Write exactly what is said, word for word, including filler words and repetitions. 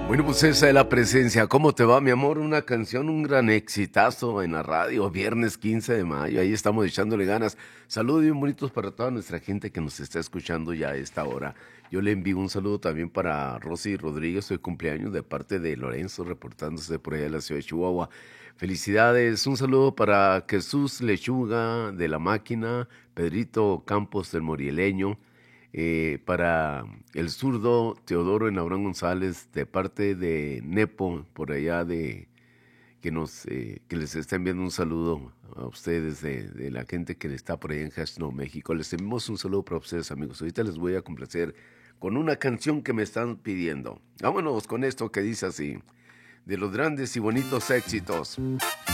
Bueno, pues esa es la presencia. ¿Cómo te va, mi amor? Una canción, un gran exitazo en la radio, viernes quince de mayo. Ahí estamos echándole ganas. Saludos bien bonitos para toda nuestra gente que nos está escuchando ya a esta hora. Yo le envío un saludo también para Rosy Rodríguez, hoy cumpleaños de parte de Lorenzo, reportándose por allá de la ciudad de Chihuahua. Felicidades. Un saludo para Jesús Lechuga de La Máquina, Pedrito Campos del Morieleño. Eh, para el zurdo Teodoro Enabrán González de parte de Nepo por allá de que nos eh, que les está enviando un saludo a ustedes de, de la gente que está por allá en Jasno, México. Les enviamos un saludo para ustedes, amigos. Ahorita les voy a complacer con una canción que me están pidiendo. Vámonos con esto que dice así: de los grandes y bonitos éxitos.